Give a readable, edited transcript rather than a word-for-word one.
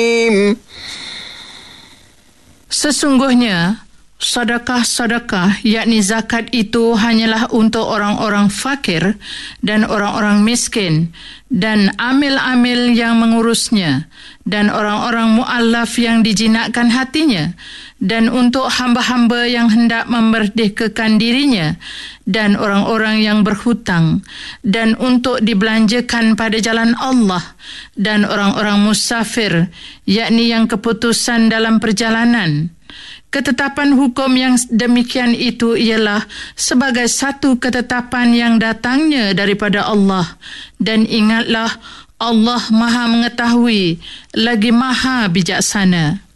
Sesungguhnya, sedekah-sedekah, yakni zakat itu hanyalah untuk orang-orang fakir dan orang-orang miskin dan amil-amil yang mengurusnya dan orang-orang mu'allaf yang dijinakkan hatinya dan untuk hamba-hamba yang hendak memerdekakan dirinya dan orang-orang yang berhutang dan untuk dibelanjakan pada jalan Allah dan orang-orang musafir, yakni yang keputusan dalam perjalanan. Ketetapan hukum yang demikian itu ialah sebagai satu ketetapan yang datangnya daripada Allah. Dan ingatlah, Allah Maha mengetahui lagi Maha bijaksana.